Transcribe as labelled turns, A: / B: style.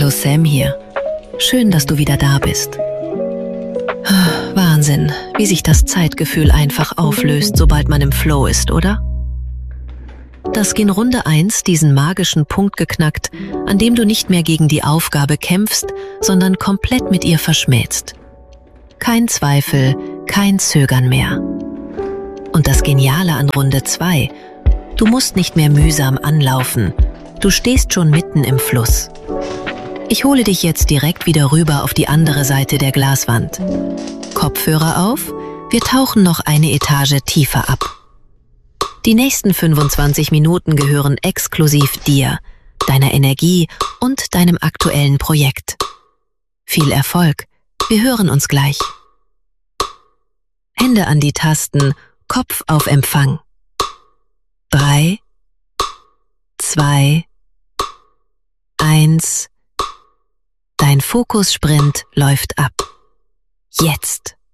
A: Hallo Sam hier. Schön, dass du wieder da bist. Wahnsinn, wie sich das Zeitgefühl einfach auflöst, sobald man im Flow ist, oder? Das ging Runde 1 diesen magischen Punkt geknackt, an dem du nicht mehr gegen die Aufgabe kämpfst, sondern komplett mit ihr verschmähst. Kein Zweifel, kein Zögern mehr. Und das Geniale an Runde 2, du musst nicht mehr mühsam anlaufen, du stehst schon mitten im Fluss. Ich hole dich jetzt direkt wieder rüber auf die andere Seite der Glaswand. Kopfhörer auf, wir tauchen noch eine Etage tiefer ab. Die nächsten 25 Minuten gehören exklusiv dir, deiner Energie und deinem aktuellen Projekt. Viel Erfolg, wir hören uns gleich. Hände an die Tasten, Kopf auf Empfang. 3, 2, 1. Dein Fokussprint läuft ab. Jetzt.